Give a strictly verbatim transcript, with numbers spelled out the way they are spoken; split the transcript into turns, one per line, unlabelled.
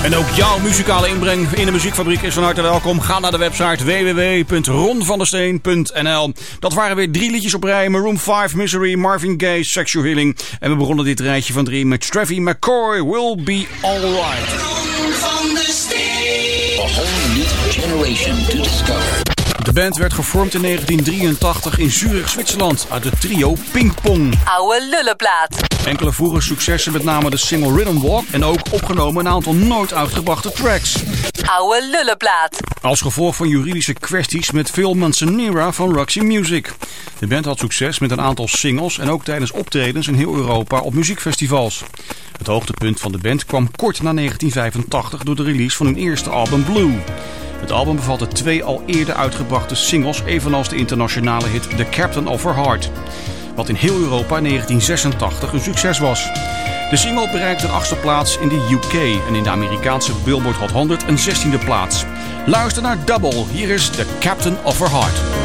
En ook jouw muzikale inbreng in de Muziekfabriek is van harte welkom. Ga naar de website w w w punt ron van der steen punt n l. Dat waren weer drie liedjes op rij. Maroon vijf, Misery, Marvin Gaye, Sexual Healing. En we begonnen dit rijtje van drie met Travis McCoy, Will Be Alright.
Ron van der Steen.
A whole new generation to discover.
De band werd gevormd in negentien drieëntachtig in Zurich, Zwitserland, uit het trio Ping Pong.
Oude lullenplaat.
Enkele vroege successen, met name de single Rhythm Walk, en ook opgenomen een aantal nooit uitgebrachte tracks.
Oude lullenplaat.
Als gevolg van juridische kwesties met Phil Manzanera van Roxy Music. De band had succes met een aantal singles en ook tijdens optredens in heel Europa op muziekfestivals. Het hoogtepunt van de band kwam kort na negentien vijfentachtig door de release van hun eerste album Blue. Het album bevatte twee al eerder uitgebrachte singles, evenals de internationale hit The Captain of Her Heart, wat in heel Europa in negentien zesentachtig een succes was. De single bereikte een achtste plaats in de U K en in de Amerikaanse Billboard Hot honderd een zestiende plaats. Luister naar Double, hier is The Captain of Her Heart.